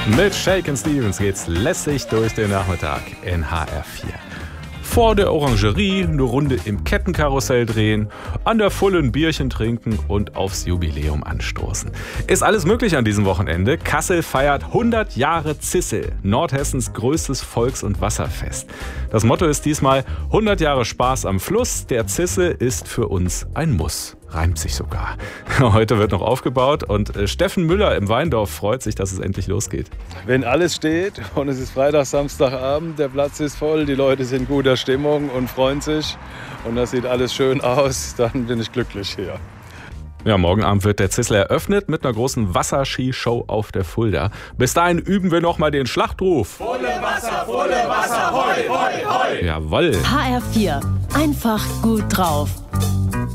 Mit Shakin' Stevens geht's lässig durch den Nachmittag in HR4. Vor der Orangerie eine Runde im Kettenkarussell drehen, an der Fulle ein Bierchen trinken und aufs Jubiläum anstoßen. Ist alles möglich an diesem Wochenende. Kassel feiert 100 Jahre Zissel, Nordhessens größtes Volks- und Wasserfest. Das Motto ist diesmal 100 Jahre Spaß am Fluss. Der Zissel ist für uns ein Muss. Reimt sich sogar. Heute wird noch aufgebaut und Steffen Müller im Weindorf freut sich, dass es endlich losgeht. Wenn alles steht und es ist Freitag, Samstagabend, der Platz ist voll, die Leute sind in guter Stimmung und freuen sich und das sieht alles schön aus, dann bin ich glücklich hier. Ja, morgen Abend wird der Zissel eröffnet mit einer großen Wasserskishow auf der Fulda. Bis dahin üben wir noch mal den Schlachtruf. Volle Wasser, hoi, hoi, hoi. Jawohl. HR4, einfach gut drauf.